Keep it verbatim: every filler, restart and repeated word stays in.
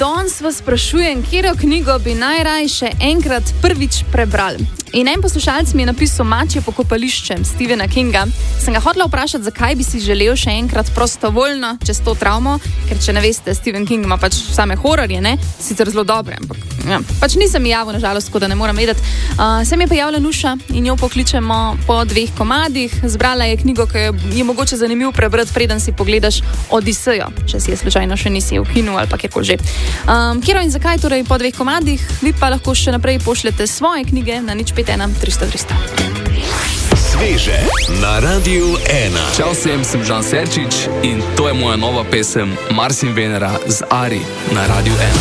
danes vas sprašujem, katero knjigo bi najraj še enkrat prvič prebrali. In en poslušalec mi je napisal Mačje pokopališče Stephena Kinga. Sem ga hotela vprašati, zakaj bi si želel še enkrat prostovoljno čez to travmo, ker če ne veste, Stephen King ima pač same hororje, ne? Sicer zelo dobre, ampak ja, pač nisem javil, nažalost, tako da ne moram vedeti. Uh, se mi je pa javila Nuša in jo pokličemo po dveh komadih. Zbrala je knjigo, ki je mogoče zanimivo prebrati, preden si pogledaš Odisejo, če si je slučajno še nisi v kinu ali pa kjerkoli že. Um, Kjero in zakaj torej po dveh komadih? Vi pa lahko še naprej pošljete svoje knjige na nič pet ena tristo tristo. Sveže na Radiu ena. Čau vsem, sem Žan Serčič in to je moja nova pesem Mars in Venera z Ari na Radiu ena.